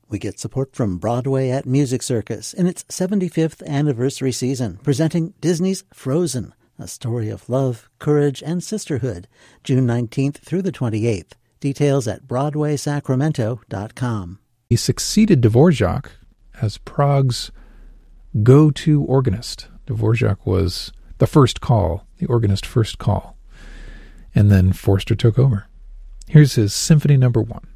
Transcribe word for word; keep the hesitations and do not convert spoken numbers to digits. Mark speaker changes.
Speaker 1: We get support from Broadway at Music Circus in its seventy-fifth anniversary season, presenting Disney's Frozen, a story of love, courage, and sisterhood, June nineteenth through the twenty-eighth. Details at broadway sacramento dot com.
Speaker 2: He succeeded Dvorak as Prague's go-to organist. Dvorak was the first call, the organist first call. And then Forster took over. Here's his Symphony Number One.